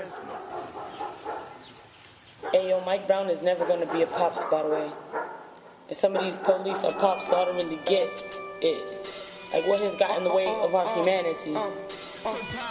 Hey, yo, Mike Brown is never gonna be a pops, by the way. And some of these police are pops, so I don't really get it. Like, what has got in the way of our humanity?